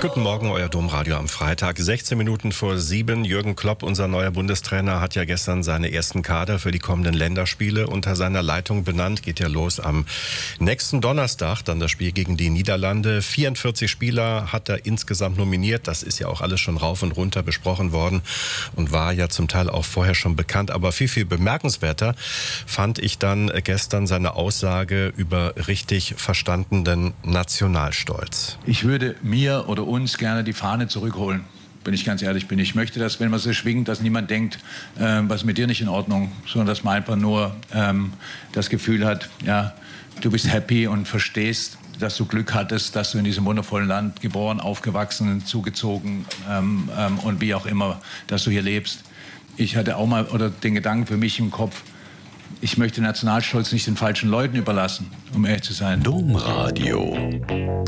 Guten Morgen, euer Domradio am Freitag. 16 Minuten vor 7. Jürgen Klopp, unser neuer Bundestrainer, hat ja gestern seine ersten Kader für die kommenden Länderspiele unter seiner Leitung benannt. Geht ja los am nächsten Donnerstag, dann das Spiel gegen die Niederlande. 44 Spieler hat er insgesamt nominiert. Das ist ja auch alles schon rauf und runter besprochen worden und war ja zum Teil auch vorher schon bekannt. Aber viel, viel bemerkenswerter fand ich dann gestern seine Aussage über richtig verstandenen Nationalstolz. Ich würde mir oder uns gerne die Fahne zurückholen, wenn ich ganz ehrlich bin. Ich möchte, dass, wenn man so schwingt, dass niemand denkt, was ist mit dir nicht in Ordnung, sondern dass man einfach nur das Gefühl hat, ja, du bist happy und verstehst, dass du Glück hattest, dass du in diesem wundervollen Land geboren, aufgewachsen, zugezogen und wie auch immer, dass du hier lebst. Ich hatte auch mal den Gedanken für mich im Kopf, ich möchte Nationalstolz nicht den falschen Leuten überlassen, um ehrlich zu sein. Domradio.